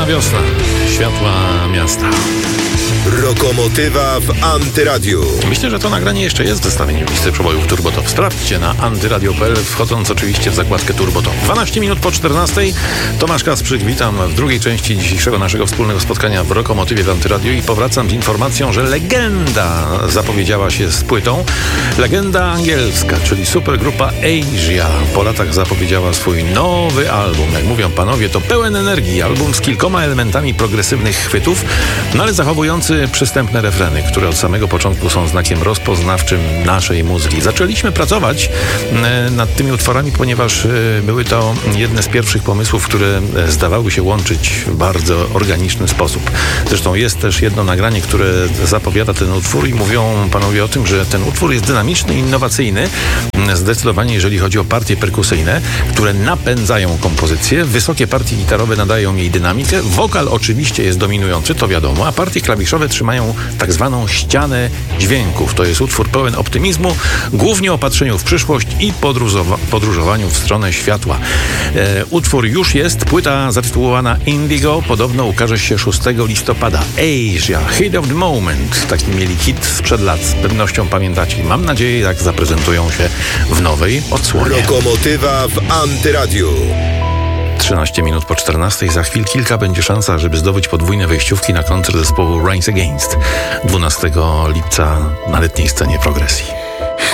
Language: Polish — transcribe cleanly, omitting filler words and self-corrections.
Kolejna wiosna. Światła miasta. Rokomotywa w Antyradiu. Myślę, że to nagranie jeszcze jest w zestawieniu listy przebojów Turbotop. Sprawdźcie na antyradio.pl, wchodząc oczywiście w zakładkę Turbotop. 12 minut po 14. Tomasz Kasprzyk, witam w drugiej części dzisiejszego naszego wspólnego spotkania w Rokomotywie w Antyradiu i powracam z informacją, że legenda zapowiedziała się z płytą. Legenda angielska, czyli supergrupa Asia, po latach zapowiedziała swój nowy album. Jak mówią panowie, to pełen energii. Album z kilkoma elementami progresywnych chwytów, no ale zachowujący przystępne refreny, które od samego początku są znakiem rozpoznawczym naszej muzyki. Zaczęliśmy pracować nad tymi utworami, ponieważ były to jedne z pierwszych pomysłów, które zdawały się łączyć w bardzo organiczny sposób. Zresztą jest też jedno nagranie, które zapowiada ten utwór i mówią panowie o tym, że ten utwór jest dynamiczny i innowacyjny. Zdecydowanie, jeżeli chodzi o partie perkusyjne, które napędzają kompozycję. Wysokie partie gitarowe nadają jej dynamikę. Wokal oczywiście jest dominujący, to wiadomo, a partie klawiszowe trzymają tak zwaną ścianę dźwięków. To jest utwór pełen optymizmu, głównie o patrzeniu w przyszłość i podróżowaniu w stronę światła. Utwór już jest. Płyta zatytułowana Indigo podobno ukaże się 6 listopada. Asia, Hit of the Moment. Taki mieli hit sprzed lat. Z pewnością pamiętacie. Mam nadzieję, jak zaprezentują się w nowej odsłonie. Rokomotywa w Antyradiu. 13 minut po 14. Za chwil kilka będzie szansa, żeby zdobyć podwójne wejściówki na koncert zespołu Rise Against 12 lipca na letniej scenie progresji.